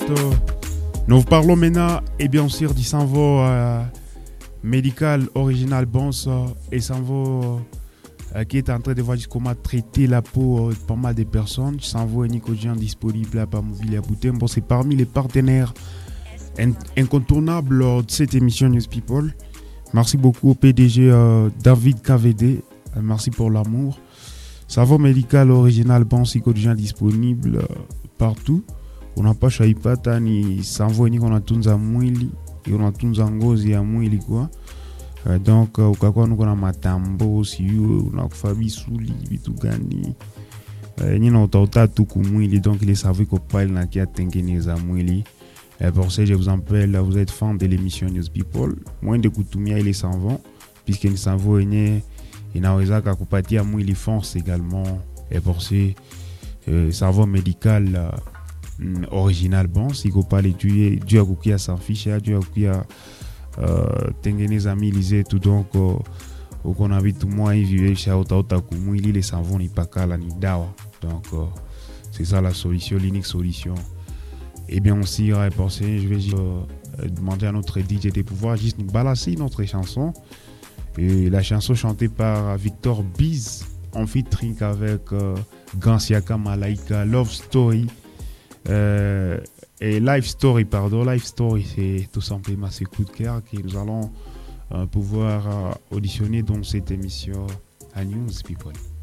Nous vous parlons maintenant et bien sûr du sanvo médical original Bons et sanvo qui est en train de voir comment traiter la peau de pas mal de personnes. Sanvo est nicodien disponible à Bamouville à Boutin. Bon, c'est parmi les partenaires incontournables de cette émission News People. Merci beaucoup au PDG David KVD. Merci pour l'amour. Savon médical original bon psychodien disponible partout. On n'a pas chaipata ni savon ni qu'on a tous en mwili et on a tous en ngozi ya mwili quoi. Donc ukakwa nous on a matambo aussi on a fabi souli bitu gani. Ni na utauta tu kumwili donc il savait qu'on parle na kia tengeneza mwili. Pour ça je vous appelle, vous êtes fan de l'émission News People. Moins de kutumia ile savon puisque ni savon yenye inaweza kukupatia mwili force également et pour ce savon médical original bon si ko pale tu as kukia sans fiche tu as kukia tengeneza milize tout donc uko na vitu mwa hivi uta kumwili les savons ni pakala ni dawa donc c'est ça la solution, l'unique solution. Et bien aussi pour ça je vais demander à notre DJ de pouvoir juste nous balancer notre chanson. Et la chanson chantée par Victor Biz en featuring avec Gansiaka Malaika, Love Story et Life Story, pardon. Life Story, c'est tout simplement ce coup de cœur que nous allons pouvoir auditionner dans cette émission à News People.